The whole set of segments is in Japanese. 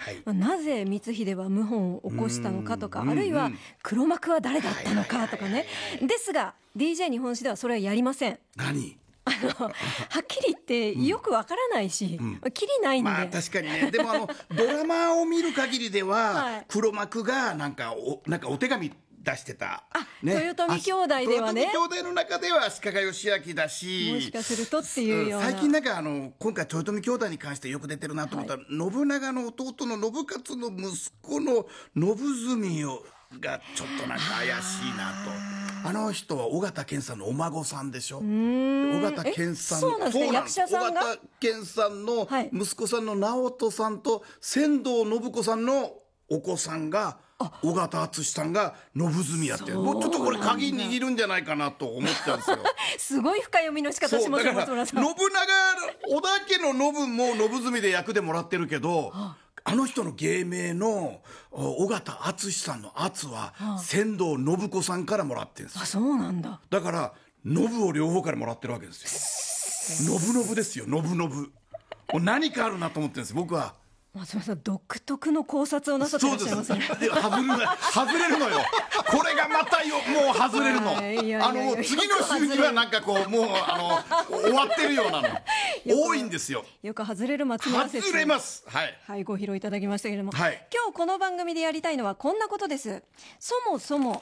はい、 なぜ光秀は謀反を起こしたのかとか、あるいは黒幕は誰だったのかとかね。ですが DJ 日本史ではそれはやりません。 何はっきり言ってよくわからないし、きりないんで。 まあ確かにね。でもドラマを見る限りでは、 はい、 黒幕がなんかお手紙出してた、 ね、豊臣兄弟ではね、 豊臣兄弟の中では足利義昭だし、 もしかするとっていうような。 最近なんか今回豊臣兄弟に関してよく出てるなと思ったら、信長の弟の信雄の息子の信純がちょっとなんか怪しいなと。あの人は尾形健さんのお孫さんでしょ。尾形健さんの、 そうなんですか、役者さんが。 尾形健さんの息子さんの直人さんと仙道信子さんのお子さんが尾形敦さんが信純やってる。もうちょっとこれ鍵握るんじゃないかなと思っちゃうんですよ。 すごい深読みの仕方しますよ、松村さん。 信長、織田家の信も信純で役でもらってるけど、あの人の芸名の尾形敦さんの敦は仙道信子さんからもらってるんですよ。 あ、そうなんだ。 だから信を両方からもらってるわけですよ。信ですよ、信。もう何かあるなと思ってるんです僕は。 松村さん、独特の考察をなさってらっしゃいますね。 外れるのよ。これがまたもう外れるの。もう次の週にはなんかこうもう終わってるようなの多いんですよ。 よく外れる松村説。 外れます。 はい、ご披露いただきましたけれども、 はい、 今日この番組でやりたいのはこんなことです。そもそも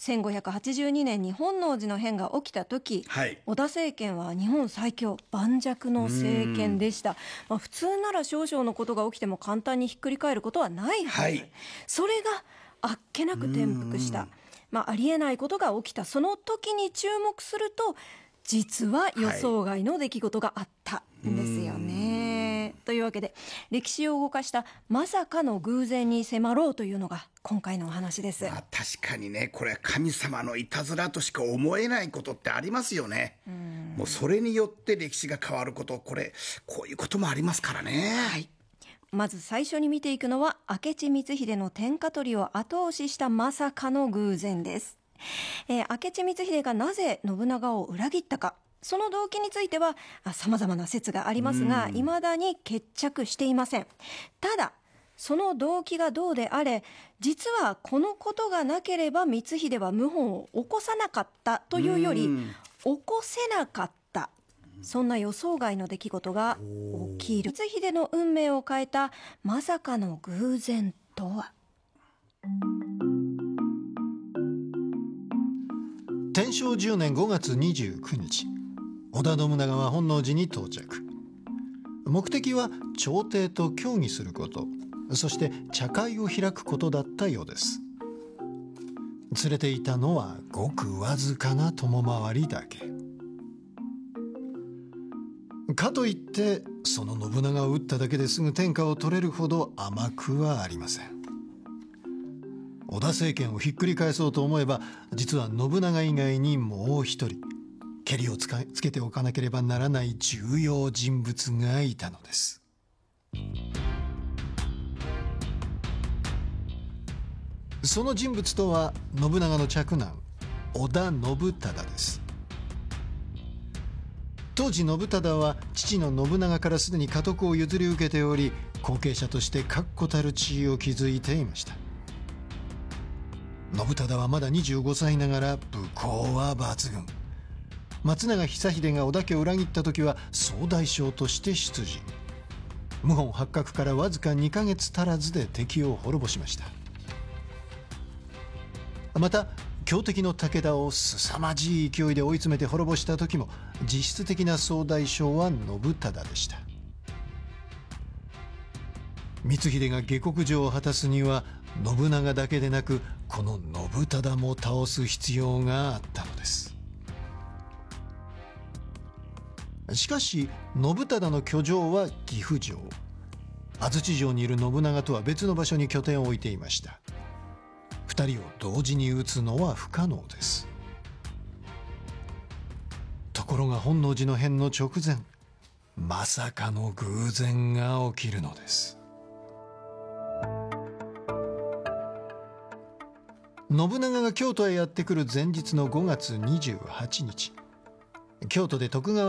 1582年に本能寺の変が起きた時、 はい、 織田政権は日本最強盤石の政権でした。普通なら少々のことが起きても簡単にひっくり返ることはないはず、はい、それがあっけなく転覆した、ありえないことが起きた。その時に注目すると実は予想外の出来事があったんですよね、というわけで歴史を動かしたまさかの偶然に迫ろうというのが今回のお話です。 確かにね、これは神様のいたずらとしか思えないことってありますよね。もうそれによって歴史が変わること、こういうこともありますからね。 はい、まず最初に見ていくのは明智光秀の天下取りを後押ししたまさかの偶然です。明智光秀がなぜ信長を裏切ったか、その動機については様々な説がありますが、未だに決着していません。ただその動機がどうであれ、実はこのことがなければ光秀は謀反を起こさなかったというより、起こせなかった、そんな予想外の出来事が起きる。光秀の運命を変えたまさかの偶然とは。 天正10年5月29日、織田信長は本能寺に到着。目的は朝廷と協議すること、そして茶会を開くことだったようです。連れていたのはごくわずかな共回りだけ。かといってその信長を討っただけですぐ天下を取れるほど甘くはありません。織田政権をひっくり返そうと思えば、実は信長以外にもう一人けりをつけておかなければならない重要人物がいたのです。その人物とは信長の嫡男織田信忠です。当時信忠は父の信長からすでに家督を譲り受けており、後継者として確固たる地位を築いていました。信忠はまだ25歳ながら武功は抜群。松永久秀が織田家を裏切った時は総大将として出陣。謀反発覚からわずか2ヶ月足らずで敵を滅ぼしました。また強敵の武田を凄まじい勢いで追い詰めて滅ぼした時も実質的な総大将は信忠でした。光秀が下克上を果たすには信長だけでなくこの信忠も倒す必要があったのです。しかし信忠の居城は岐阜城。安土城にいる信長とは別の場所に拠点を置いていました。2人を同時に討つのは不可能です。ところが本能寺の変の直前、まさかの偶然が起きるのです。信長が京都へやってくる前日の5月28日、京都で徳川